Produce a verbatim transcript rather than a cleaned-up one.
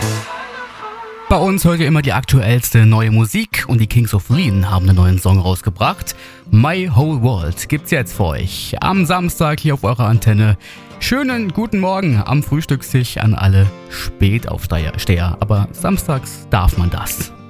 Bei uns heute immer die aktuellste neue Musik und die Kings of Lean haben einen neuen Song rausgebracht. My Whole World gibt's jetzt für euch am Samstag hier auf eurer Antenne. Schönen guten Morgen am Frühstückstisch an alle Spätaufsteher. Aber samstags darf man das.